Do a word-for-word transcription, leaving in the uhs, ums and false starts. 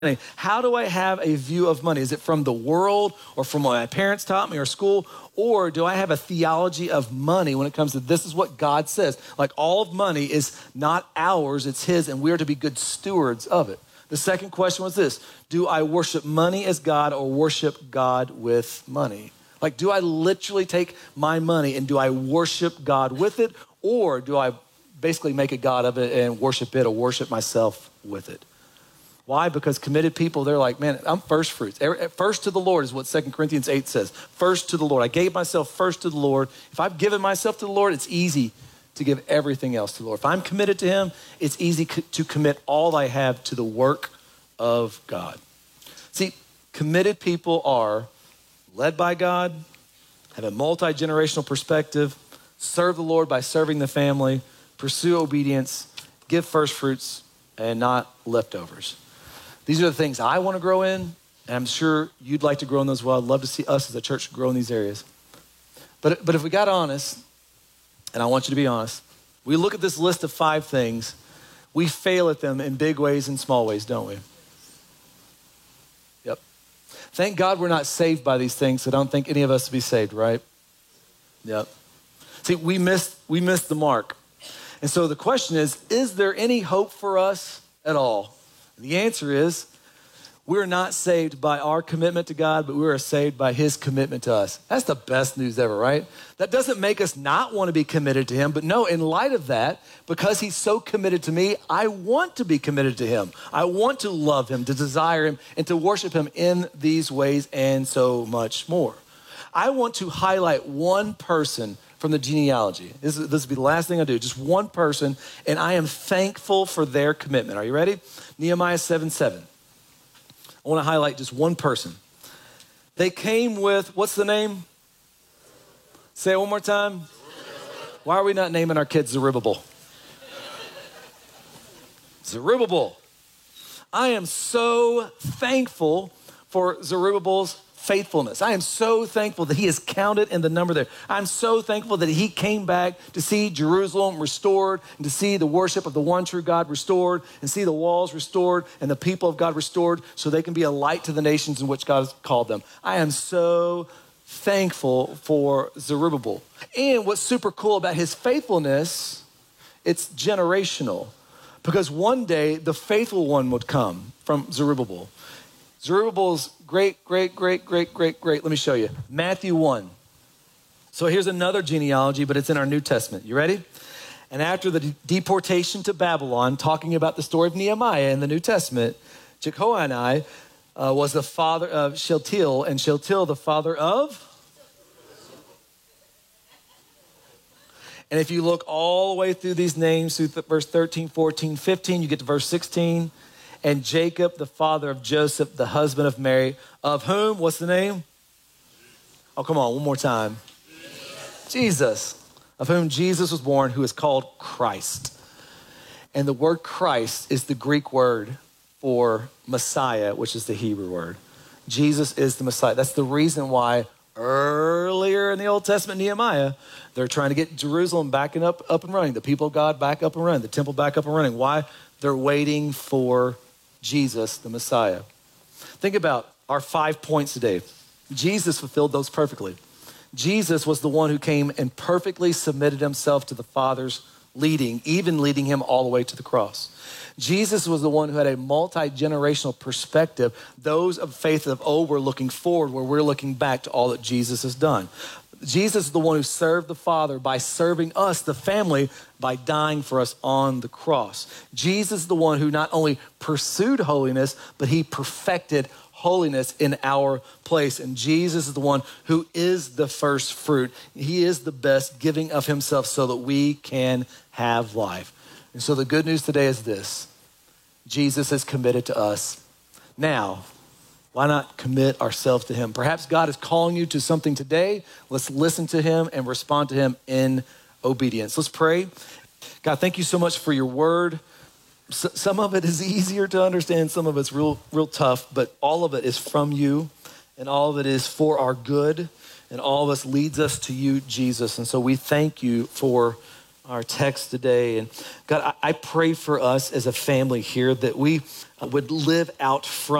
How do I have a view of money? Is it from the world or from what my parents taught me or school? Or do I have a theology of money when it comes to this is what God says? Like all of money is not ours, it's his, and we are to be good stewards of it. The second question was this: do I worship money as God or worship God with money? Like, do I literally take my money and do I worship God with it? Or do I basically make a God of it and worship it or worship myself with it? Why? Because committed people, they're like, man, I'm first fruits. First to the Lord is what Second Corinthians eight says. First to the Lord. I gave myself first to the Lord. If I've given myself to the Lord, it's easy to give everything else to the Lord. If I'm committed to him, it's easy to commit all I have to the work of God. See, committed people are led by God, have a multi-generational perspective, serve the Lord by serving the family, pursue obedience, give first fruits, and not leftovers. These are the things I want to grow in, and I'm sure you'd like to grow in those as well. I'd love to see us as a church grow in these areas. But, but if we got honest, and I want you to be honest, we look at this list of five things, we fail at them in big ways and small ways, don't we? Yep. Thank God we're not saved by these things, so I don't think any of us will be saved, right? Yep. See, we missed, we missed the mark. And so the question is, is there any hope for us at all? And the answer is, we're not saved by our commitment to God, but we are saved by his commitment to us. That's the best news ever, right? That doesn't make us not want to be committed to him, but no, in light of that, because he's so committed to me, I want to be committed to him. I want to love him, to desire him, and to worship him in these ways and so much more. I want to highlight one person from the genealogy. This, is, this will be the last thing I do, just one person, and I am thankful for their commitment. Are you ready? Nehemiah seven seven. I want to highlight just one person. They came with, what's the name? Say it one more time. Why are we not naming our kids Zerubbabel? Zerubbabel. I am so thankful for Zerubbabel's faithfulness. I am so thankful that he is counted in the number there. I'm so thankful that he came back to see Jerusalem restored and to see the worship of the one true God restored and see the walls restored and the people of God restored so they can be a light to the nations in which God has called them. I am so thankful for Zerubbabel. And what's super cool about his faithfulness, it's generational, because one day the faithful one would come from Zerubbabel. Zerubbabel's great, great, great, great, great, great. Let me show you. Matthew one. So here's another genealogy, but it's in our New Testament. You ready? And after the de- deportation to Babylon, talking about the story of Nehemiah in the New Testament, Jeconiah uh, was the father of Shealtiel, and Shealtiel the father of? And if you look all the way through these names, through th- verse thirteen, fourteen, fifteen, you get to verse sixteen. And Jacob, the father of Joseph, the husband of Mary, of whom, what's the name? Oh, come on, one more time. Jesus. Jesus, of whom Jesus was born, who is called Christ. And the word Christ is the Greek word for Messiah, which is the Hebrew word. Jesus is the Messiah. That's the reason why earlier in the Old Testament, Nehemiah, they're trying to get Jerusalem back and up, up and running, the people of God back up and running, the temple back up and running. Why? They're waiting for Jesus, the Messiah. Think about our five points today. Jesus fulfilled those perfectly. Jesus was the one who came and perfectly submitted himself to the Father's leading, even leading him all the way to the cross. Jesus was the one who had a multi-generational perspective. Those of faith of old were looking forward, where we're looking back to all that Jesus has done. Jesus is the one who served the Father by serving us, the family, by dying for us on the cross. Jesus is the one who not only pursued holiness, but he perfected holiness in our place. And Jesus is the one who is the first fruit. He is the best, giving of himself so that we can have life. And so the good news today is this: Jesus is committed to us. Now, why not commit ourselves to him? Perhaps God is calling you to something today. Let's listen to him and respond to him in obedience. Let's pray. God, thank you so much for your word. S- some of it is easier to understand. Some of it's real, real tough, but all of it is from you, and all of it is for our good, and all of us leads us to you, Jesus. And so we thank you for our text today. And God, I, I pray for us as a family here that we would live out from